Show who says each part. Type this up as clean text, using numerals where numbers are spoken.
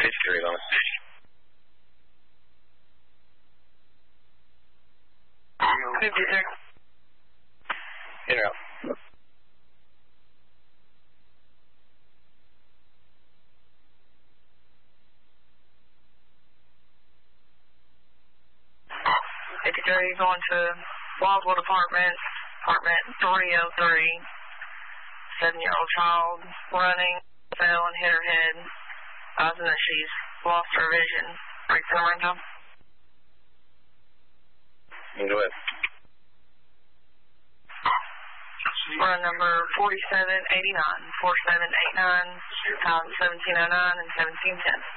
Speaker 1: 53 on it. In or out?
Speaker 2: Going to Wildwood Apartments, apartment 303. 7-year-old child running, fell and hit her head. Causing that she's lost her vision. Break the window.
Speaker 1: Go ahead.
Speaker 2: Run number 4789. 4789, 1709 and 1710.